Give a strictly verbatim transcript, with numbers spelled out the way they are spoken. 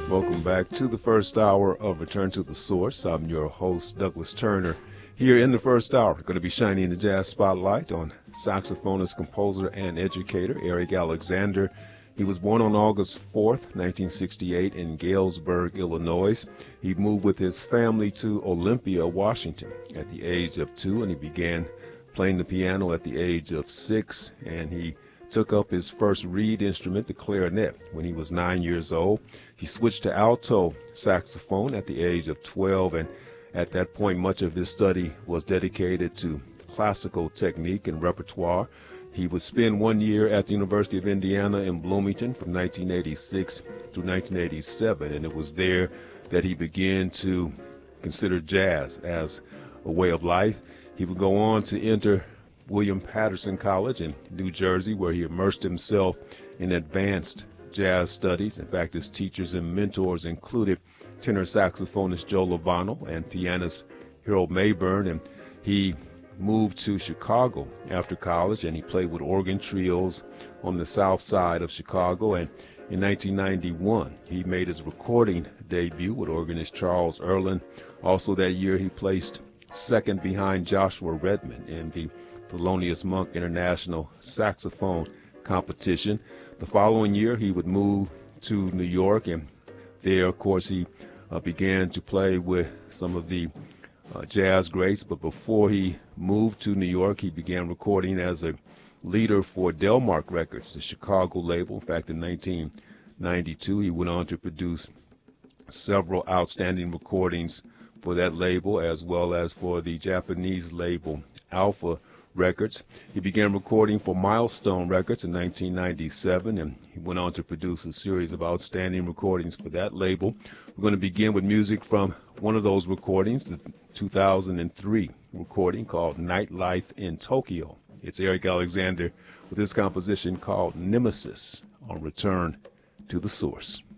Welcome back to the first hour of Return to the Source. I'm your host, Douglas Turner. Here in the first hour, going to be shining the jazz spotlight on saxophonist, composer, and educator Eric Alexander. He was born on August fourth, nineteen sixty-eight in Galesburg, Illinois. He moved with his family to Olympia, Washington at the age of two, and he began playing the piano at the age of six, and he took up his first reed instrument, the clarinet, when he was nine years old. He switched to alto saxophone at the age of twelve, and at that point, much of his study was dedicated to classical technique and repertoire. He would spend one year at the University of Indiana in Bloomington from nineteen eighty-six through nineteen eighty-seven, and it was there that he began to consider jazz as a way of life. He would go on to enter William Patterson College in New Jersey, where he immersed himself in advanced jazz studies. In fact, his teachers and mentors included tenor saxophonist Joe Lovano and pianist Harold Mayburn. And he moved to Chicago after college, and he played with organ trios on the south side of Chicago. And in nineteen ninety-one, he made his recording debut with organist Charles Earland. Also that year, he placed second behind Joshua Redman in the Thelonious Monk International Saxophone Competition. The following year, he would move to New York, and there, of course, he uh, began to play with some of the uh, jazz greats. But before he moved to New York, he began recording as a leader for Delmark Records, the Chicago label. In fact, in nineteen ninety-two, he went on to produce several outstanding recordings for that label, as well as for the Japanese label Alpha Records. He began recording for Milestone Records in nineteen ninety-seven, and he went on to produce a series of outstanding recordings for that label. We're going to begin with music from one of those recordings, the two thousand three recording called Nightlife in Tokyo. It's Eric Alexander with this composition called Nemesis on Return to the Source.